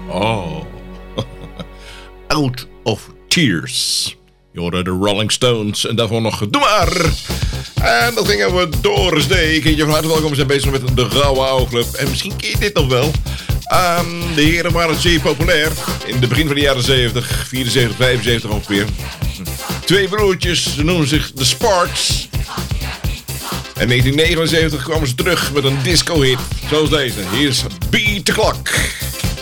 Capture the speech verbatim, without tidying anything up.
Oh. Out of Tears. Je hoorde de Rolling Stones en daarvoor nog Doe Maar. En dan gingen we door Day. Kindje van harte welkom. We zijn bezig met de Rauwe Oude Club. En misschien ken je dit nog wel. Um, de heren waren zeer populair. In het begin van de jaren zeventig, vierenzeventig, vijfenzeventig ongeveer. Twee broertjes, ze noemen zich de Sparks. En in negentien negenenzeventig kwamen ze terug met een disco-hit. Zoals deze. Hier is Beat the Clock.